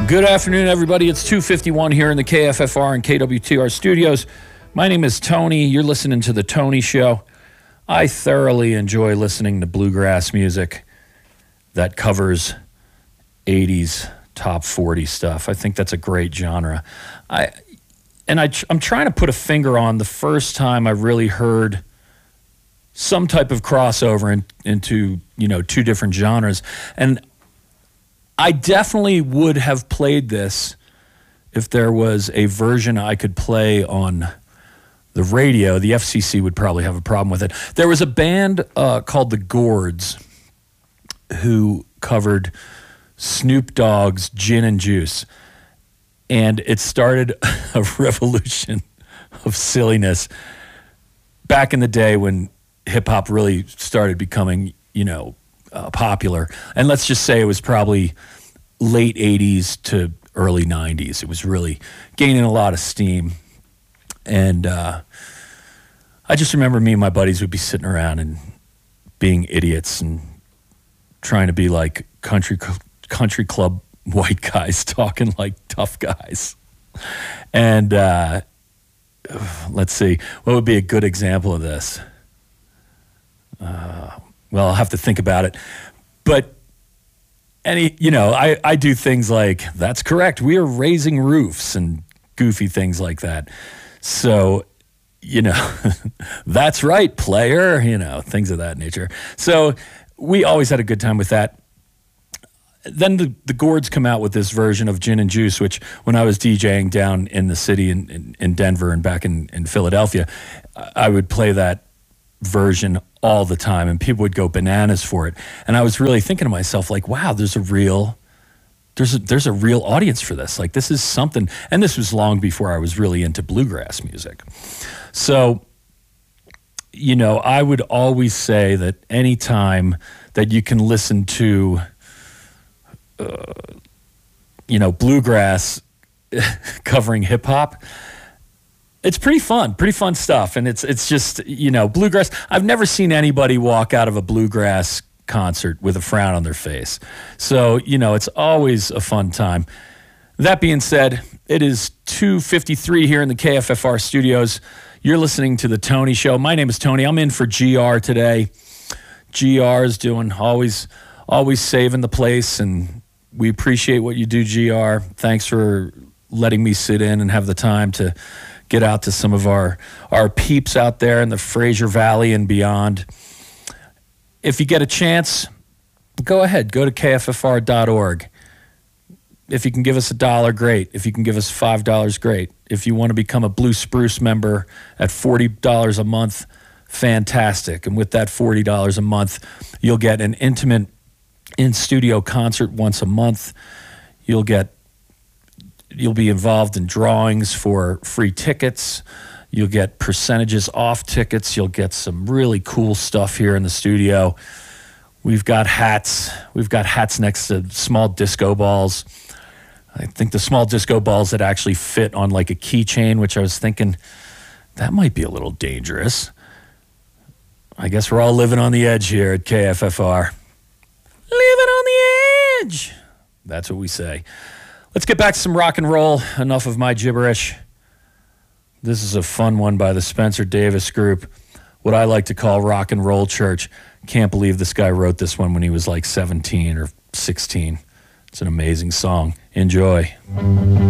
Good afternoon, everybody. It's 2:51 here in the KFFR and KWTR studios. My name is Tony. You're listening to The Tony Show. I thoroughly enjoy listening to bluegrass music that covers 80s top 40 stuff. I think that's a great genre. I'm trying to put a finger on the first time I really heard some type of crossover into two different genres. And I definitely would have played this if there was a version I could play on the radio. The FCC would probably have a problem with it. There was a band called the Gourds who covered Snoop Dogg's Gin and Juice. And it started a revolution of silliness back in the day when hip-hop really started becoming, popular. And let's just say it was probably late 80s to early 90s. It was really gaining a lot of steam. And I just remember me and my buddies would be sitting around and being idiots and trying to be like country club white guys talking like tough guys. And let's see, what would be a good example of this? Well, I'll have to think about it. But I do things like, that's correct, we are raising roofs and goofy things like that. So, that's right, player, things of that nature. So we always had a good time with that. Then the Gourds come out with this version of Gin and Juice, which when I was DJing down in the city in Denver and back in Philadelphia, I would play that version all the time and people would go bananas for it. And I was really thinking to myself, like, wow, there's a real audience for this. Like, this is something. And this was long before I was really into bluegrass music. So, I would always say that any time that you can listen to bluegrass covering hip hop, it's pretty fun stuff. And it's just, bluegrass. I've never seen anybody walk out of a bluegrass concert with a frown on their face. So, it's always a fun time. That being said, it is 2:53 here in the KFFR studios. You're listening to The Tony Show. My name is Tony. I'm in for GR today. GR is doing always saving the place, and we appreciate what you do, GR. Thanks for letting me sit in and have the time to get out to some of our peeps out there in the Fraser Valley and beyond. If you get a chance, go ahead. Go to kffr.org. If you can give us $1, great. If you can give us $5, great. If you want to become a Blue Spruce member at $40 a month, fantastic. And with that $40 a month, you'll get an intimate in-studio concert once a month. You'll be involved in drawings for free tickets. You'll get percentages off tickets. You'll get some really cool stuff here in the studio. We've got hats. We've got hats next to small disco balls. I think the small disco balls that actually fit on like a keychain, which I was thinking that might be a little dangerous. I guess we're all living on the edge here at KFFR. Living on the edge. That's what we say. Let's get back to some rock and roll. Enough of my gibberish. This is a fun one by the Spencer Davis Group, what I like to call Rock and Roll Church. Can't believe this guy wrote this one when he was like 17 or 16. It's an amazing song. Enjoy.